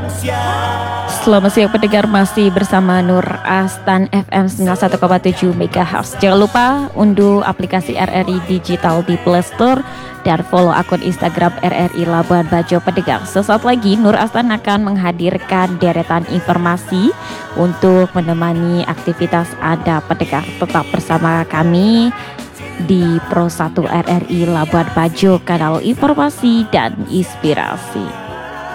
Selamat siang pendengar, masih bersama Nur Astan FM 91,7 MHz. Jangan lupa unduh aplikasi RRI Digital di Play Store dan follow akun Instagram RRI Labuan Bajo pendengar. Sesaat lagi Nur Astan akan menghadirkan deretan informasi untuk menemani aktivitas Anda pendengar. Tetap bersama kami di Pro 1 RRI Labuan Bajo, kanal informasi dan inspirasi.